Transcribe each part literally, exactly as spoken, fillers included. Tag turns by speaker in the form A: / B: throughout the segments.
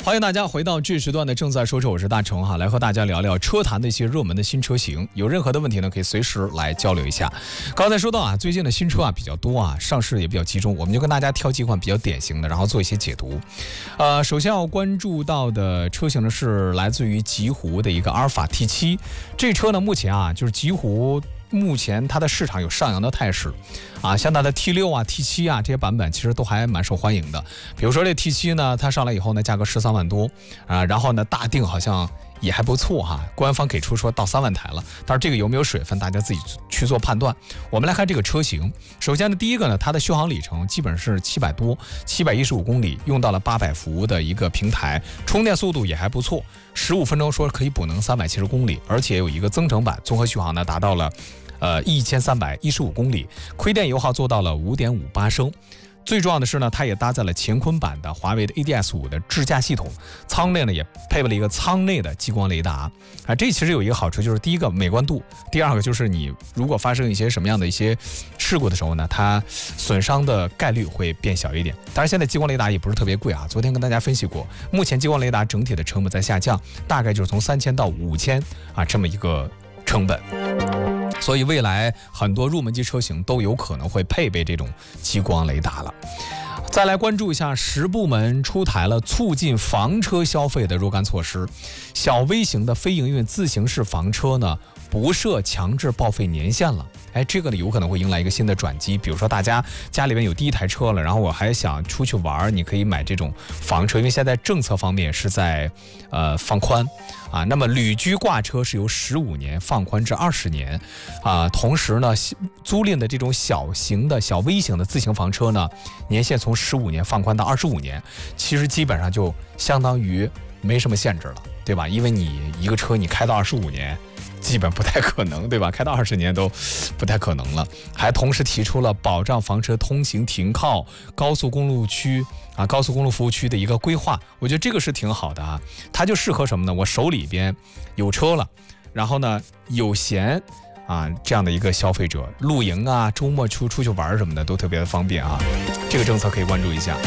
A: 欢迎大家回到这时段的正在说车，我是大成哈，来和大家聊聊车坛的一些热门的新车型。有任何的问题呢，可以随时来交流一下。刚才说到啊，最近的新车啊比较多啊，上市也比较集中，我们就跟大家挑几款比较典型的，然后做一些解读。呃，首先要关注到的车型呢是来自于极狐的一个阿尔法 T 七，这车呢目前啊就是极狐。目前它的市场有上扬的态势，啊，像它的 T 六 啊、T 七 啊这些版本其实都还蛮受欢迎的。比如说这 T 七 呢，它上来以后呢，价格十三万多啊，然后呢大定好像也还不错哈，官方给出说到三万台了，但是这个有没有水分，大家自己去做判断。我们来看这个车型，首先呢，第一个呢，它的续航里程基本是七百多，七百一十五公里，用到了八百伏的一个平台，充电速度也还不错，十五分钟说可以补能三百七十公里，而且有一个增程版，综合续航呢达到了。呃，一千三百一十五公里，亏电油耗做到了五点五八升。最重要的是呢，它也搭载了乾坤版的华为的 A D S 五的智驾系统，舱内呢也配备了一个舱内的激光雷达啊。这其实有一个好处，就是第一个美观度，第二个就是你如果发生一些什么样的一些事故的时候呢，它损伤的概率会变小一点。当然，现在激光雷达也不是特别贵啊。昨天跟大家分析过，目前激光雷达整体的成本在下降，大概就是从三千到五千啊这么一个成本。所以未来很多入门级车型都有可能会配备这种激光雷达了。再来关注一下，十部门出台了促进房车消费的若干措施。小微型的非营运自行式房车呢，不设强制报废年限了。哎，这个呢有可能会迎来一个新的转机。比如说大家家里边有第一台车了，然后我还想出去玩，你可以买这种房车，因为现在政策方面是在呃放宽啊。那么旅居挂车是由十五年放宽至二十年啊。同时呢，租赁的这种小型的小微型的自行房车呢，年限从十五年放宽到二十五年，其实基本上就相当于没什么限制了，对吧？因为你一个车你开到二十五年。基本不太可能，对吧？开到二十年都不太可能了。还同时提出了保障房车通行停靠高速公路区啊、高速公路服务区的一个规划，我觉得这个是挺好的啊。它就适合什么呢？我手里边有车了，然后呢有闲啊，这样的一个消费者，露营啊、周末出出去玩什么的都特别的方便啊。这个政策可以关注一下。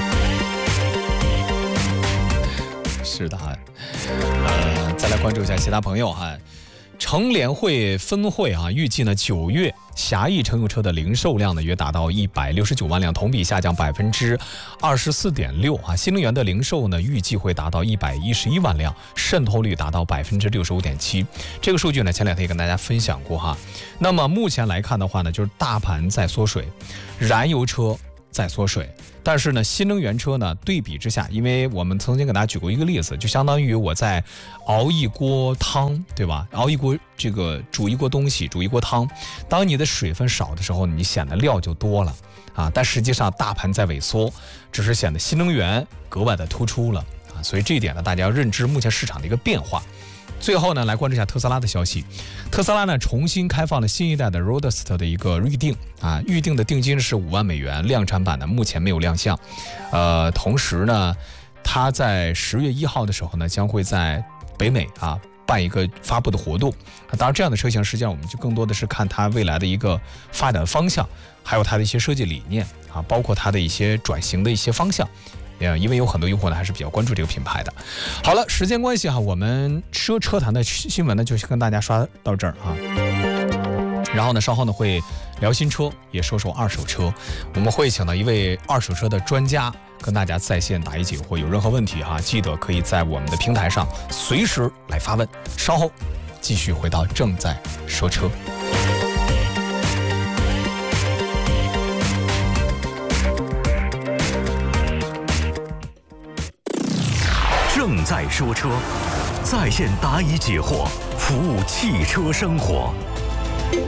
A: 是的哈，呃，再来关注一下其他朋友哈。乘联会分会啊，预计呢九月狭义乘用车的零售量呢约达到一百六十九万辆，同比下降百分之二十四点六啊。新能源的零售呢预计会达到一百一十一万辆，渗透率达到百分之六十五点七。这个数据呢前两天也跟大家分享过哈。那么目前来看的话呢，就是大盘在缩水，燃油车在缩水，但是呢，新能源车呢，对比之下，因为我们曾经给大家举过一个例子，就相当于我在熬一锅汤，对吧？熬一锅这个煮一锅东西，煮一锅汤，当你的水分少的时候，你显得料就多了啊。但实际上大盘在萎缩，只是显得新能源格外的突出了啊。所以这一点呢，大家要认知目前市场的一个变化。最后呢，来关注一下特斯拉的消息。特斯拉呢重新开放了新一代的 Roadster 的一个预定啊，预定的定金是五万美元，量产版呢目前没有亮相。呃，同时呢，它在十月一号的时候呢，将会在北美啊办一个发布的活动。当然，这样的车型实际上我们就更多的是看它未来的一个发展方向，还有它的一些设计理念啊，包括它的一些转型的一些方向。因为有很多用户呢还是比较关注这个品牌的。好了，时间关系哈，我们车车坛的新闻呢就跟大家刷到这儿啊。然后呢，稍后呢会聊新车，也说说二手车。我们会请到一位二手车的专家，跟大家在线答疑解惑。有任何问题哈，记得可以在我们的平台上随时来发问。稍后继续回到正在说车。
B: 正在说车，在线答疑解惑，服务汽车生活。